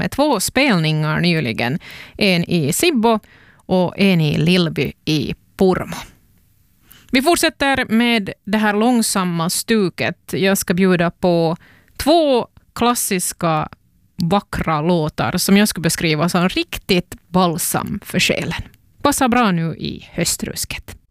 med 2 spelningar nyligen. En i Sibbo och en i Lillby i Pormo. Vi fortsätter med det här långsamma stuket. Jag ska bjuda på 2 klassiska vackra låtar som jag skulle beskriva som riktigt balsam för själen. Passar bra nu i höstrusket.